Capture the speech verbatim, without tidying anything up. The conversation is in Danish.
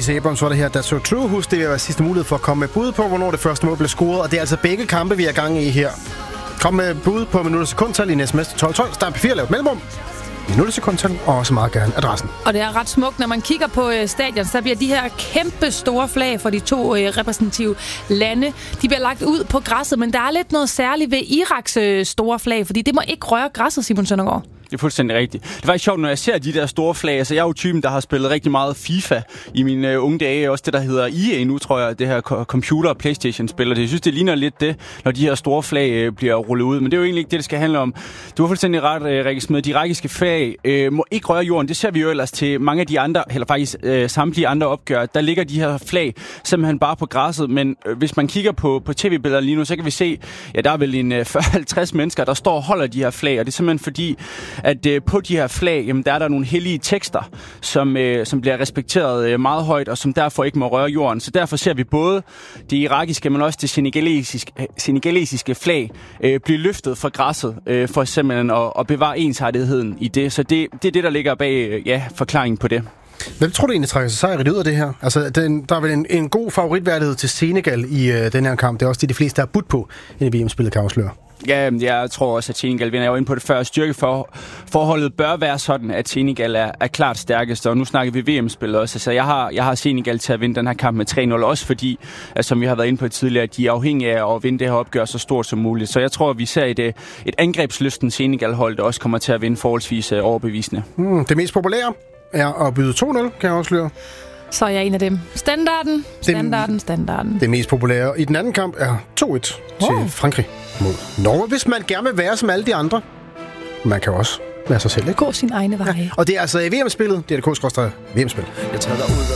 Stacey Abrams var det her, der så True. Husk, det er sidste mulighed for at komme med bud på, hvornår det første mål blev scoret. Og det er altså begge kampe, vi er gang i her. Kom med bud på minutter og sekundtal i en sms til tolv tolv. Start P fire, lav et mellemrum. Minutter sekundtal, og også meget gerne adressen. Og det er ret smukt, når man kigger på øh, stadion, så bliver de her kæmpe store flag for de to øh, repræsentative lande, de bliver lagt ud på græsset, men der er lidt noget særligt ved Iraks øh, store flag, fordi det må ikke røre græsset, Simon Søndergaard. Det er fuldstændig rigtigt. Det var ikke sjovt, når jeg ser de der store flag. Altså, jeg er jo typen, der har spillet rigtig meget FIFA i mine uh, unge dage. Også det, der hedder E A nu, tror jeg, det her computer- og PlayStation-spil. Jeg synes, det ligner lidt det, når de her store flag uh, bliver rullet ud. Men det er jo egentlig ikke det, det skal handle om. Du har fuldstændig ret, uh, Rikke Smed. De irakiske flag uh, må ikke røre jorden. Det ser vi jo ellers til mange af de andre, eller faktisk uh, samtlige andre opgør. Der ligger de her flag simpelthen bare på græsset. Men uh, hvis man kigger på, på tv-billeder lige nu, så kan vi se, ja, der er vel en uh, fyrre til halvtreds mennesker, der står og holder de her flag. Og det er simpelthen fordi, at uh, på de her flag, jamen, der er der nogle hellige tekster, som, øh, som bliver respekteret øh, meget højt, og som derfor ikke må røre jorden. Så derfor ser vi både det irakiske, men også det senegalesiske, senegalesiske flag øh, blive løftet fra græsset, øh, for simpelthen at, at bevare ensartetheden i det. Så det, det er det, der ligger bag øh, ja, forklaringen på det. Hvem tror du egentlig trækker sig sejret ud af det her? Altså, den, der er vel en, en god favoritværdighed til Senegal i øh, den her kamp. Det er også det, de fleste har budt på, inden V M-spillet kan afsløre. Ja, jeg tror også, at Senegal vinder. Jeg var inde på det før. Styrkeforholdet bør være sådan, at Senegal er, er klart stærkest, og nu snakker vi V M-spillet også. Altså, jeg har, jeg har Senegal til at vinde den her kamp med tre nul, også fordi, altså, som vi har været inde på tidligere, at de er afhængige af at vinde det her opgør så stort som muligt. Så jeg tror, at vi ser et, et angrebslysten Senegal-hold, der også kommer til at vinde forholdsvis overbevisende. Mm, det mest populære er at byde to nul, kan jeg afsløre. Så er jeg en af dem. Standarden, standarden, standarden. Det mest populære i den anden kamp er to et til oh. Frankrig mod Norge. Hvis man gerne vil være som alle de andre, man kan også være sig selv, ikke? Gå sin egne veje. Ja. Og det er altså i V M-spillet, det er det K-V M-spil. Jeg tager dig ud